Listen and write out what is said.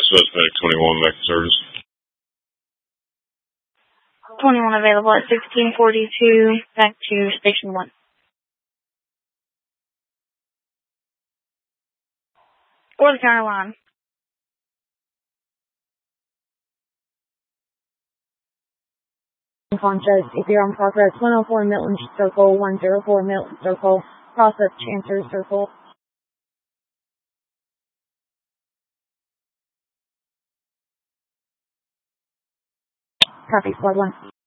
suspect 21 back to service. 21 available at 1642, back to Station 1. Or the counter line. Conchas, if you're on progress, 104 Milton Circle, 104 Milton Circle, process Chancery Circle. Copy, Squad 1.